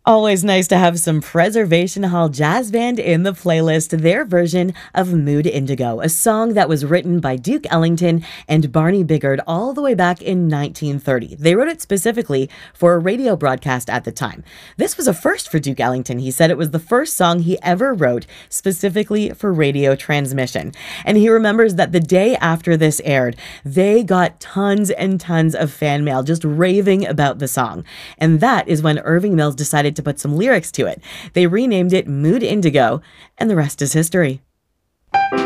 Always nice to have some Preservation Hall Jazz Band in the playlist, their version of Mood Indigo, a song that was written by Duke Ellington and Barney Biggert all the way back in 1930. They wrote it specifically for a radio broadcast at the time. This was a first for Duke Ellington. He said it was the first song he ever wrote specifically for radio transmission. And he remembers that the day after this aired, they got tons and tons of fan mail just raving about the song. And that is when Irving Mills decided to put some lyrics to it. They renamed it Mood Indigo, and the rest is history.